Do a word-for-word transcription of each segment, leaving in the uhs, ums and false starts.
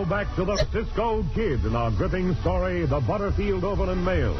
back to the Cisco Kid in our gripping story, The Butterfield Overland Mail.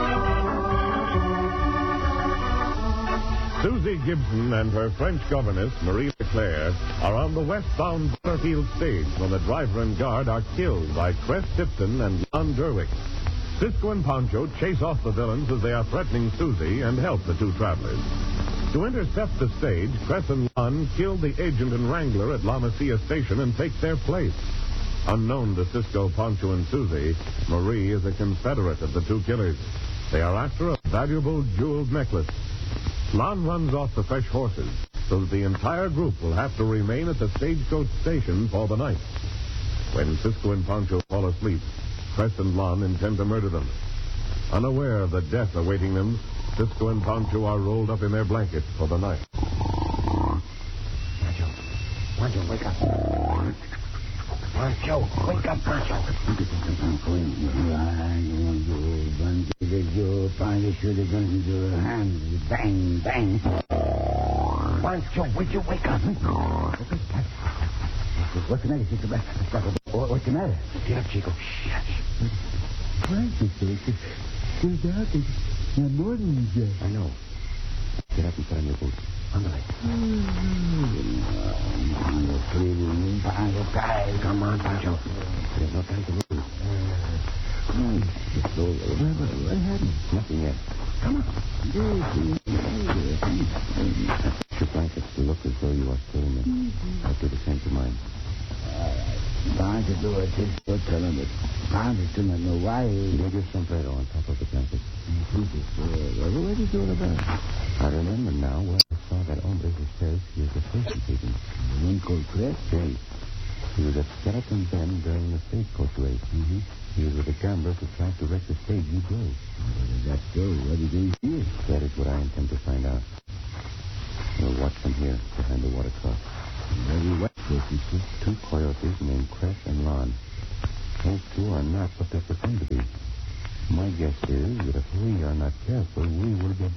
Susie Gibson and her French governess, Marie Leclerc, are on the westbound Butterfield stage when the driver and guard are killed by Cress Tipton and Lon Derwick. Cisco and Pancho chase off the villains as they are threatening Susie and help the two travelers. To intercept the stage, Cress and Lon kill the agent and wrangler at La Masia Station and take their place. Unknown to Cisco, Pancho, and Susie, Marie is a confederate of the two killers. They are after a valuable jeweled necklace. Lon runs off the fresh horses, so that the entire group will have to remain at the stagecoach station for the night. When Cisco and Pancho fall asleep, Cress and Lon intend to murder them. Unaware of the death awaiting them, Cisco and Pancho are rolled up in their blankets for the night. Pancho, Pancho, wake up. Pancho, wake up, Pancho. Bang, bang. Pancho, would you wake up? What's the matter, Chico? What's the matter? Get up, Chico. Shh. Francis, it's still dark. It's not morning yet. I know. Get up and put on your boots. On the light. Come on, Pancho. There's no time to lose. What happened? Nothing yet. Come on. Your blankets look as though you are still in them. I'll do the same to mine. Trying to do it, Cisco, tell him that Pancho still not know why. You'll get sombrero on top of the blankets. What are you doing about it? I remember now where I saw that hombre who says he is a station agent. The one called Cress? Yes. He was at Skeleton Bend during the stagecoach race. Mm-hmm. He was with the gamblers who tried to wreck the stage you drove. Well, if that's so, what are you doing here? That is what I intend to find out. We'll watch them here behind the water trough. Very what, Cisco? Two coyotes named Cress and Lon. Those two are not what they pretend to be. My guess is that if we are not careful, we will be